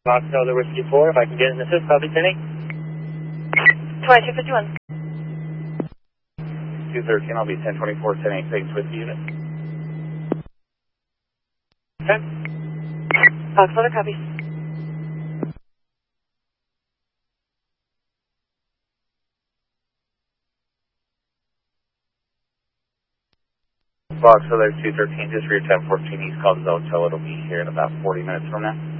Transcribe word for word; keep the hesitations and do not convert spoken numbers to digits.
Fox Delta Whiskey four, if I can get an assist, I'll be sending. twenty-two fifty-one. two thirteen, I'll be ten twenty-four, ten eight, six Whiskey unit. Okay. Fox Delta copy. Fox Delta two thirteen, just for your ten fourteen East, call the Zotel. It'll be here in about forty minutes from now.